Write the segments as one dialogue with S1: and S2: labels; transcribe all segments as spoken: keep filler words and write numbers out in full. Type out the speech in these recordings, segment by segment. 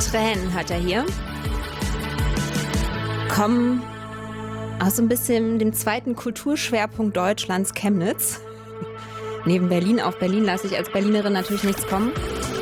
S1: Tränen hat er hier. Kommen aus so ein bisschen dem zweiten Kulturschwerpunkt Deutschlands, Chemnitz. Neben Berlin. Auf Berlin lasse ich als Berlinerin natürlich nichts kommen.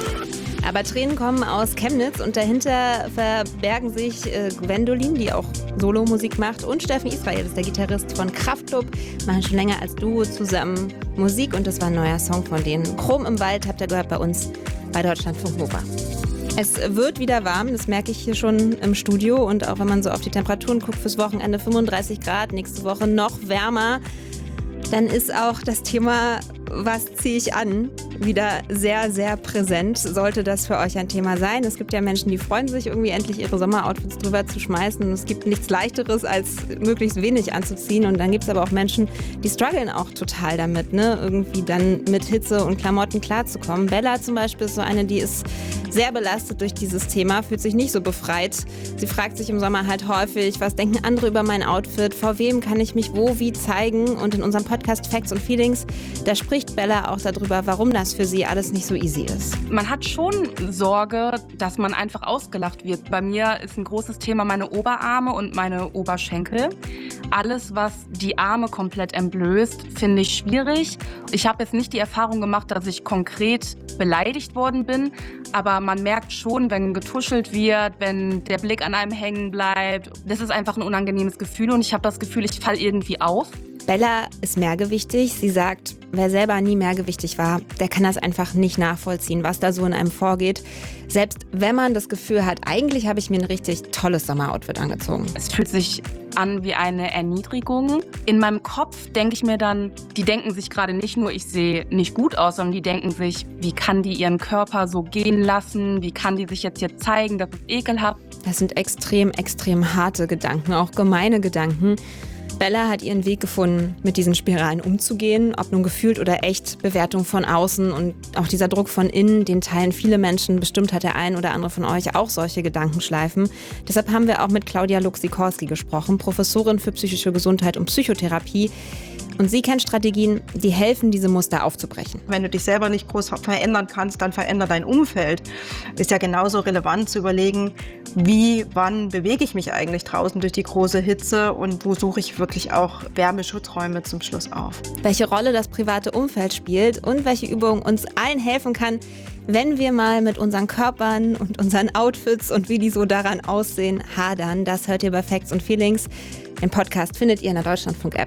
S1: Aber Tränen kommen aus Chemnitz und dahinter verbergen sich äh, Gwendolin, die auch Solomusik macht, und Steffen Israel, das ist der Gitarrist von Kraftklub, machen schon länger als Duo zusammen Musik und das war ein neuer Song von denen. Chrom im Wald habt ihr gehört bei uns bei Deutschlandfunk Nova. Es wird wieder warm, das merke ich hier schon im Studio und auch wenn man so auf die Temperaturen guckt, fürs Wochenende fünfunddreißig Grad, nächste Woche noch wärmer. Dann ist auch das Thema, was ziehe ich an, wieder sehr, sehr präsent. Sollte das für euch ein Thema sein? Es gibt ja Menschen, die freuen sich irgendwie endlich ihre Sommeroutfits drüber zu schmeißen. Und es gibt nichts Leichteres, als möglichst wenig anzuziehen. Und dann gibt es aber auch Menschen, die strugglen auch total damit, ne? Irgendwie dann mit Hitze und Klamotten klarzukommen. Bella zum Beispiel ist so eine, die ist sehr belastet durch dieses Thema, fühlt sich nicht so befreit. Sie fragt sich im Sommer halt häufig, was denken andere über mein Outfit? Vor wem kann ich mich wo, wie zeigen? Und in unserem Podcast Facts und Feelings, da spricht Bella auch darüber, warum das für sie alles nicht so easy ist.
S2: Man hat schon Sorge, dass man einfach ausgelacht wird. Bei mir ist ein großes Thema meine Oberarme und meine Oberschenkel. Alles, was die Arme komplett entblößt, finde ich schwierig. Ich habe jetzt nicht die Erfahrung gemacht, dass ich konkret beleidigt worden bin, aber man merkt schon, wenn getuschelt wird, wenn der Blick an einem hängen bleibt. Das ist einfach ein unangenehmes Gefühl und ich habe das Gefühl, ich falle irgendwie auf.
S1: Bella ist mehrgewichtig. Sie sagt, wer selber nie mehrgewichtig war, der kann das einfach nicht nachvollziehen, was da so in einem vorgeht. Selbst wenn man das Gefühl hat, eigentlich habe ich mir ein richtig tolles Sommeroutfit angezogen.
S2: Es fühlt sich an wie eine Erniedrigung. In meinem Kopf denke ich mir dann, die denken sich gerade nicht nur, ich sehe nicht gut aus, sondern die denken sich, wie kann die ihren Körper so gehen lassen? Wie kann die sich jetzt hier zeigen? Das ist ekelhaft.
S1: Das sind extrem, extrem harte Gedanken, auch gemeine Gedanken. Bella hat ihren Weg gefunden, mit diesen Spiralen umzugehen, ob nun gefühlt oder echt, Bewertung von außen und auch dieser Druck von innen, den teilen viele Menschen. Bestimmt hat der ein oder andere von euch auch solche Gedankenschleifen. Deshalb haben wir auch mit Claudia Luk-Sikorski gesprochen, Professorin für psychische Gesundheit und Psychotherapie. Und sie kennt Strategien, die helfen, diese Muster aufzubrechen.
S3: Wenn du dich selber nicht groß verändern kannst, dann veränder dein Umfeld. Ist ja genauso relevant zu überlegen, wie, wann bewege ich mich eigentlich draußen durch die große Hitze und wo suche ich wirklich auch Wärmeschutzräume zum Schluss auf.
S1: Welche Rolle das private Umfeld spielt und welche Übung uns allen helfen kann, wenn wir mal mit unseren Körpern und unseren Outfits und wie die so daran aussehen, hadern. Das hört ihr bei Facts und Feelings. Den Podcast findet ihr in der Deutschlandfunk-App.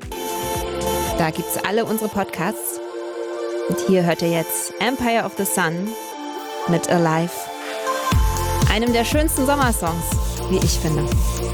S1: Da gibt's alle unsere Podcasts. Und hier hört ihr jetzt Empire of the Sun mit Alive. Einem der schönsten Sommersongs, wie ich finde.